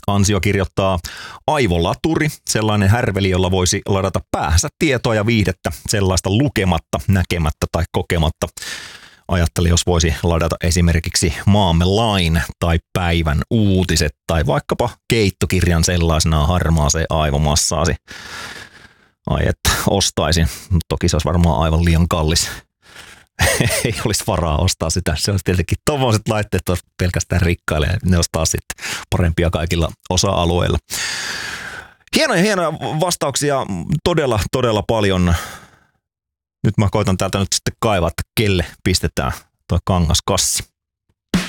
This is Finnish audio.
Ansio kirjoittaa aivolaturi, sellainen härveli, jolla voisi ladata päähänsä tietoa ja viihdettä, sellaista lukematta, näkemättä tai kokematta. Ajattelin, jos voisi ladata esimerkiksi maamme lain tai päivän uutiset tai vaikkapa keittokirjan sellaisenaan harmaaseen aivomassaasi. Ai että ostaisin, mutta toki se olisi varmaan aivan liian kallis. Ei olisi varaa ostaa sitä. Se olisi tietenkin tommoiset laitteet olisi pelkästään rikkaille ja ne olisi taas sitten parempia kaikilla osa-alueilla. Hienoja vastauksia, todella paljon. Nyt mä koitan täältä nyt sitten kaivaa, että kelle pistetään tuo kangaskassi.